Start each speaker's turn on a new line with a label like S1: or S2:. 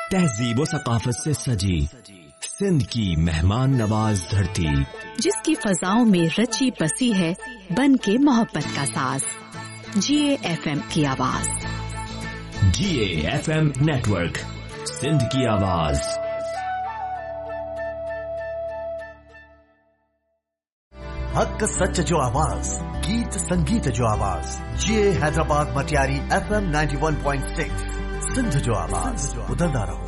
S1: तहजीब व सकाफत से सजी सिंध की मेहमान नवाज धरती,
S2: जिसकी फजाओं में रची बसी है बन के मोहब्बत का साज। GAFM की आवाज।
S1: GAFM नेटवर्क, सिंध की आवाज।
S3: हक सच जो आवाज, गीत संगीत जो आवाज। GA हैदराबाद मटियारी FM 91.6, सिंध जो आवाज। उधर रहो।